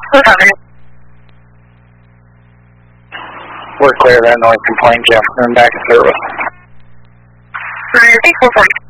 We're clear of that noise complaint, Jeff. We're back in service. Alright, thanks for